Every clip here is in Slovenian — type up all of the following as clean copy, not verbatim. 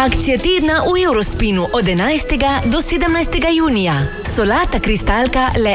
Akcija tedna v Eurospinu od 11. do 17. junija. Solata kristalka le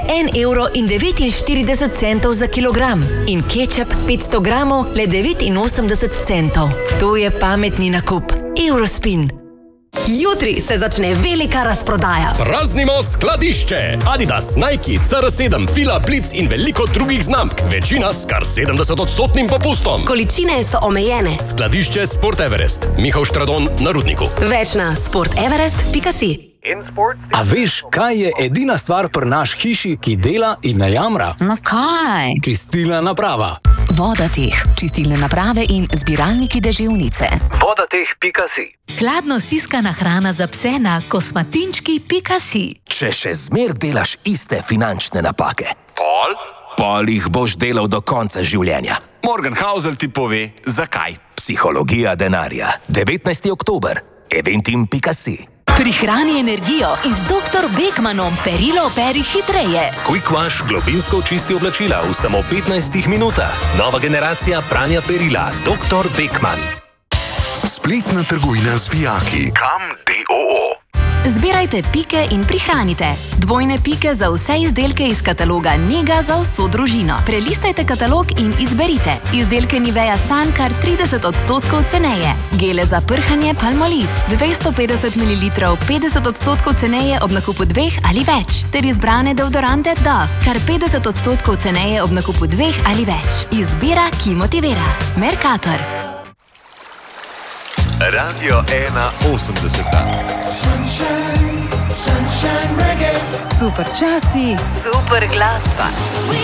1,49 € za kilogram in kečap 500 gramov le 89 centov. To je pametni nakup. Eurospin. Jutri se začne velika razprodaja. Praznimo skladišče. Adidas, Nike, CR7, Fila, Blitz in veliko drugih znamk. Večina s kar 70% popustom. Količine so omejene. Skladišče Sport Everest. Mihael Štradon na Rudniku. Več na sporteverest.si. A veš, kaj je edina stvar pri naš hiši, ki dela in ne jamra? No kaj? Čistilna naprava. Vodateh, čistilne naprave in zbiralniki deževnice. Vodateh.si. Hladno stiskana hrana za pse na kosmatinčki.si. Če še zmer delaš iste finančne napake, pol jih boš delal do konca življenja. Morgan Housel ti pove, zakaj. Psihologija denarja. 19. oktober. Eventim.si. Prihrani energijo in z dr. Beckmanom perilo operi hitreje. Quick Wash globinsko očisti oblačila v samo 15 minutah. Nova generacija pranja perila. Dr. Beckman. Spletna trgovina z vijaki. Kam DOO. Zbirajte pike in prihranite. Dvojne pike za vse izdelke iz kataloga Nega za vso družino. Prelistajte katalog in izberite. Izdelke Nivea Sun kar 30% ceneje. Gele za prhanje Palmolive 250 ml 50% ceneje ob nakupu 2 ali več. Ter izbrane deodorante Dove kar 50% ceneje ob nakupu 2 ali več. Izbira, ki motivira. Mercator. Radio 1.80. Super časi, super glasba.